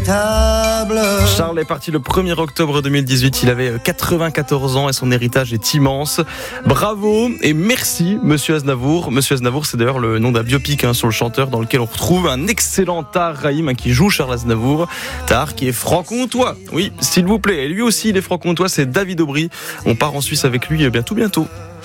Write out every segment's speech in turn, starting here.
véritable. Charles est parti le 1er octobre 2018, il avait 94 ans et son héritage est immense. Bravo et merci Monsieur Aznavour. Monsieur Aznavour, c'est d'ailleurs le nom d'un biopic sur le chanteur dans lequel on retrouve un excellent Tahar Rahim qui joue Charles Aznavour. Tahar qui est franc-comtois. Oui, s'il vous plaît. Et lui aussi, il est franc-comtois, c'est David Aubry. On part en Suisse avec lui bientôt.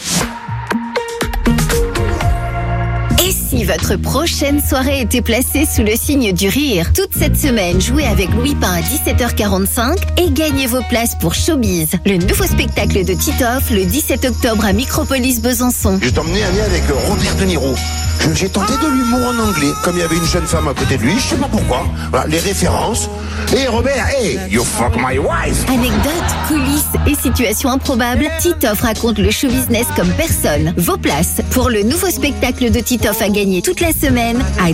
Et si votre prochaine soirée était placée sous le signe du rire? Toute cette semaine, jouez avec Louis Pain à 17h45 et gagnez vos places pour Showbiz, le nouveau spectacle de Titoff le 17 octobre à Micropolis Besançon. Je t'emmenais aller avec Robert De Niro. J'ai tenté de l'humour en anglais, comme il y avait une jeune femme à côté de lui, je sais pas pourquoi. Voilà, les références. Et Robert, hey, you fuck my wife. Anecdotes, coulisses et situations improbables, Titoff raconte le show business comme personne. Vos places pour le nouveau spectacle de Titoff à gagner toute la semaine à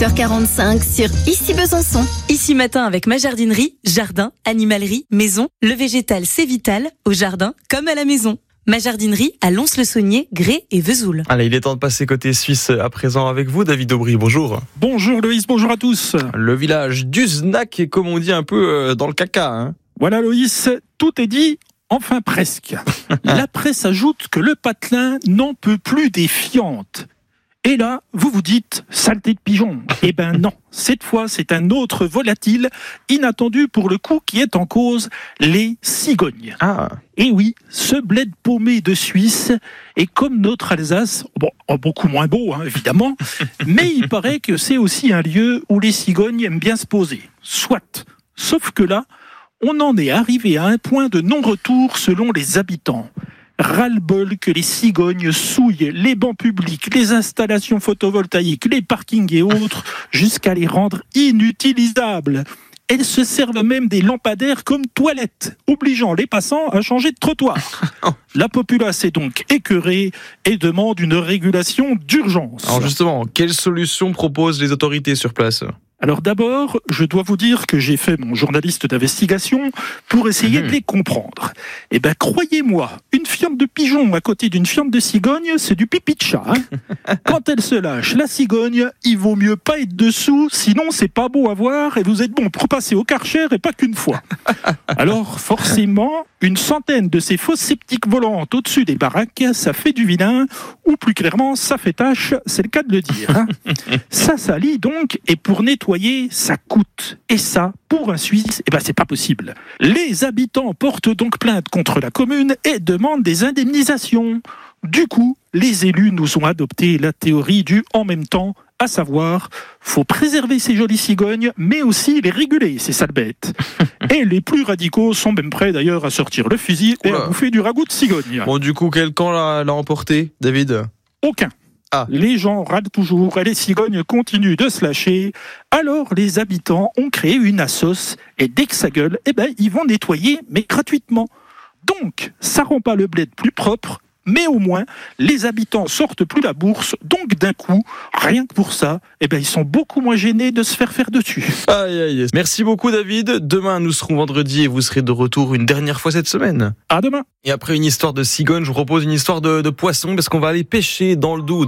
17h45 sur Ici Besançon. Ici Matin avec ma jardinerie, jardin, animalerie, maison. Le végétal c'est vital, au jardin comme à la maison. Ma jardinerie à Lons-le-Saunier, Grès et Vesoul. Allez, il est temps de passer côté Suisse à présent avec vous, David Aubry. Bonjour. Bonjour Loïs, bonjour à tous. Le village d'Uznac est, comme on dit, un peu dans le caca. Voilà Loïs, tout est dit, enfin presque. La presse ajoute que le patelin n'en peut plus des fientes. Et là, vous vous dites, saleté de pigeon. Eh ben non, cette fois c'est un autre volatile, inattendu pour le coup, qui est en cause, les cigognes. Ah. Et oui, ce bled paumé de Suisse est comme notre Alsace, beaucoup moins beau évidemment, mais il paraît que c'est aussi un lieu où les cigognes aiment bien se poser. Soit, sauf que là, on en est arrivé à un point de non-retour selon les habitants. Ras-le-bol que les cigognes souillent les bancs publics, les installations photovoltaïques, les parkings et autres, jusqu'à les rendre inutilisables. Elles se servent même des lampadaires comme toilettes, obligeant les passants à changer de trottoir. La populace est donc écœurée et demande une régulation d'urgence. Alors justement, quelle solution proposent les autorités sur place ? Alors d'abord, je dois vous dire que j'ai fait mon journaliste d'investigation pour essayer de les comprendre. Eh ben, croyez-moi, une fiente de pigeon à côté d'une fiente de cigogne, c'est du pipi de chat. Quand elle se lâche, la cigogne, il vaut mieux pas être dessous, sinon c'est pas beau à voir et vous êtes bon pour passer au Karcher et pas qu'une fois. Alors forcément, une centaine de ces fausses sceptiques volantes au-dessus des baraques, ça fait du vilain, ou plus clairement, ça fait tâche, c'est le cas de le dire. Ça salit donc, et pour nettoyer, ça coûte. Et ça, pour un Suisse, c'est pas possible. Les habitants portent donc plainte contre la commune et demandent des indemnisations. Du coup, les élus nous ont adopté la théorie du « en même temps », à savoir, faut préserver ces jolies cigognes, mais aussi les réguler, c'est ça le bête. Et les plus radicaux sont même prêts d'ailleurs à sortir le fusil et à bouffer du ragoût de cigogne. Bon, du coup, quel camp l'a emporté, David ? Aucun. Ah. Les gens râlent toujours et les cigognes continuent de se lâcher. Alors les habitants ont créé une assoce et dès que ça gueule, ils vont nettoyer, mais gratuitement. Donc, ça rend pas le bled plus propre, mais au moins, les habitants sortent plus la bourse, donc d'un coup, rien que pour ça, ils sont beaucoup moins gênés de se faire dessus. Aïe, aïe. Merci beaucoup David. Demain, nous serons vendredi et vous serez de retour une dernière fois cette semaine. À demain. Et après une histoire de cigogne, je vous propose une histoire de poisson parce qu'on va aller pêcher dans le Doubs.